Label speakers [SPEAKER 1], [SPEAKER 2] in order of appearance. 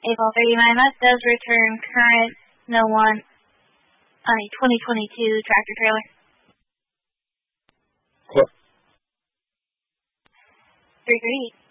[SPEAKER 1] April 39, that does return current no one on a 2022 tractor trailer.
[SPEAKER 2] What?
[SPEAKER 1] 338.